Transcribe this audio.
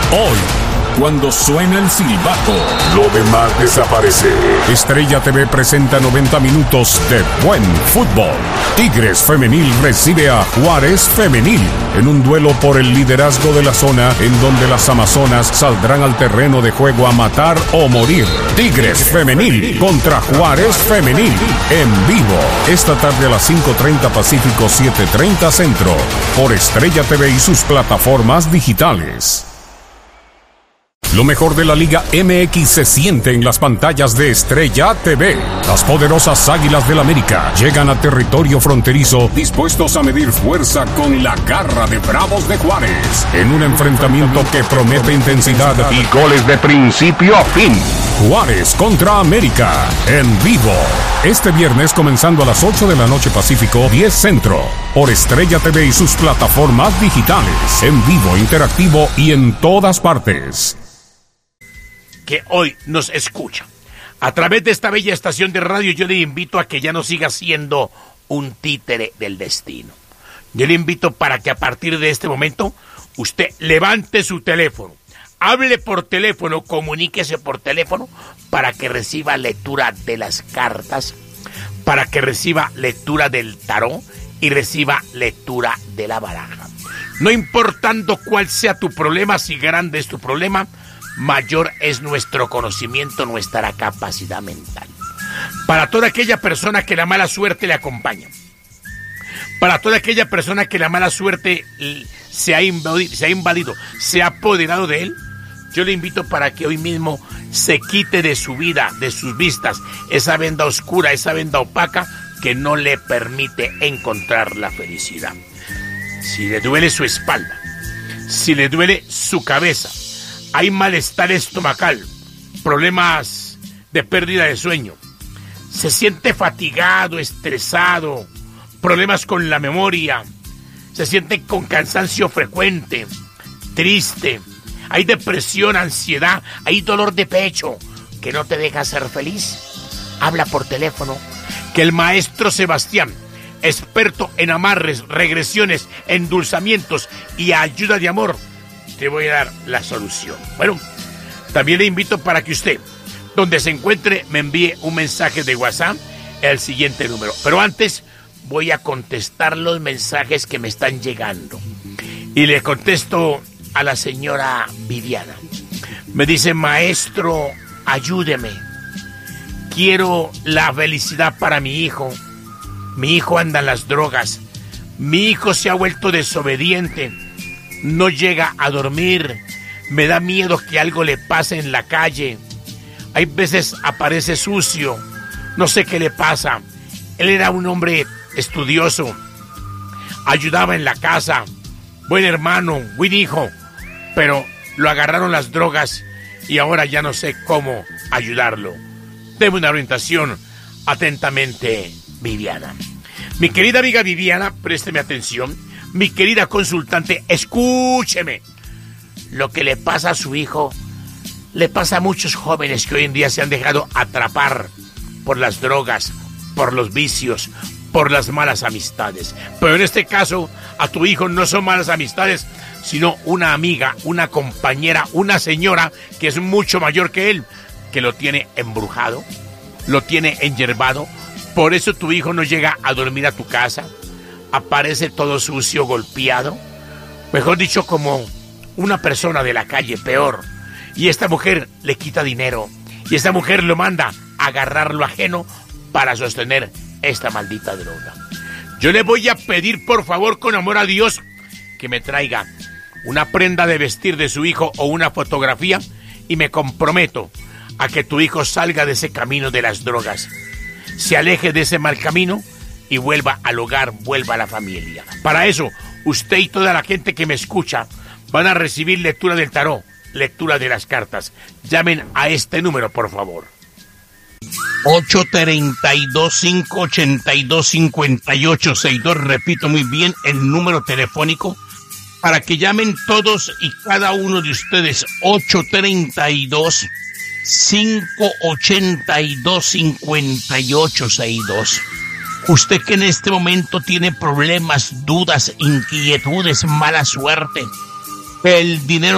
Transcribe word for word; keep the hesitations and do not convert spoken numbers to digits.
Hoy, cuando suena el silbato, lo demás desaparece. Estrella T V presenta noventa minutos de buen fútbol. Tigres Femenil recibe a Juárez Femenil en un duelo por el liderazgo de la zona, en donde las amazonas saldrán al terreno de juego a matar o morir. Tigres Femenil contra Juárez Femenil en vivo esta tarde a las cinco treinta Pacífico, siete treinta Centro, por Estrella T V y sus plataformas digitales. Lo mejor de la Liga M X se siente en las pantallas de Estrella T V. Las poderosas Águilas del América llegan a territorio fronterizo, dispuestos a medir fuerza con la garra de Bravos de Juárez, en un enfrentamiento que promete intensidad y goles de principio a fin. Juárez contra América, en vivo, este viernes comenzando a las ocho de la noche Pacífico, diez Centro, por Estrella T V y sus plataformas digitales, en vivo, interactivo y en todas partes. Que hoy nos escucha a través de esta bella estación de radio, yo le invito a que ya no siga siendo un títere del destino. Yo le invito para que a partir de este momento usted levante su teléfono, hable por teléfono, comuníquese por teléfono para que reciba lectura de las cartas, para que reciba lectura del tarot y reciba lectura de la baraja. No importando cuál sea tu problema, si grande es tu problema, mayor es nuestro conocimiento, nuestra capacidad mental. Para toda aquella persona que la mala suerte le acompaña, para toda aquella persona que la mala suerte se ha invadido, se ha, invadido, se ha apoderado de él, yo le invito para que hoy mismo se quite de su vida, de sus vistas, esa venda oscura, esa venda opaca que no le permite encontrar la felicidad. Si le duele su espalda, si le duele su cabeza, hay malestar estomacal, problemas de pérdida de sueño, se siente fatigado, estresado, problemas con la memoria, se siente con cansancio frecuente, triste, hay depresión, ansiedad, hay dolor de pecho que no te deja ser feliz, habla por teléfono, que el maestro Sebastián, experto en amarres, regresiones, endulzamientos y ayuda de amor, te voy a dar la solución. Bueno, también le invito para que usted, donde se encuentre, me envíe un mensaje de WhatsApp al siguiente número. Pero antes voy a contestar los mensajes que me están llegando. Y le contesto a la señora Viviana. Me dice: maestro, ayúdeme. Quiero la felicidad para mi hijo. Mi hijo anda en las drogas. Mi hijo se ha vuelto desobediente. No llega a dormir, me da miedo que algo le pase en la calle. Hay veces aparece sucio, no sé qué le pasa. Él era un hombre estudioso, ayudaba en la casa, buen hermano, buen hijo, pero lo agarraron las drogas y ahora ya no sé cómo ayudarlo. Deme una orientación. Atentamente, Viviana. Mi querida amiga Viviana, présteme atención. Mi querida consultante, escúcheme. Lo que le pasa a su hijo le pasa a muchos jóvenes que hoy en día se han dejado atrapar por las drogas, por los vicios, por las malas amistades. Pero en este caso, a tu hijo no son malas amistades, sino una amiga, una compañera, una señora que es mucho mayor que él, que lo tiene embrujado, lo tiene enyerbado. Por eso tu hijo no llega a dormir a tu casa. Aparece todo sucio, golpeado, mejor dicho, como una persona de la calle, peor. Y esta mujer le quita dinero, y esta mujer lo manda a agarrar lo ajeno para sostener esta maldita droga. Yo le voy a pedir, por favor, con amor a Dios, que me traiga una prenda de vestir de su hijo o una fotografía, y me comprometo a que tu hijo salga de ese camino de las drogas, se aleje de ese mal camino y vuelva al hogar, vuelva a la familia. Para eso, usted y toda la gente que me escucha van a recibir lectura del tarot, lectura de las cartas. Llamen a este número, por favor. ocho treinta y dos, cinco ochenta y dos, cincuenta y ocho sesenta y dos. Repito muy bien el número telefónico para que llamen todos y cada uno de ustedes. ocho treinta y dos, cinco ochenta y dos, cincuenta y ocho sesenta y dos. Usted que en este momento tiene problemas, dudas, inquietudes, mala suerte, el dinero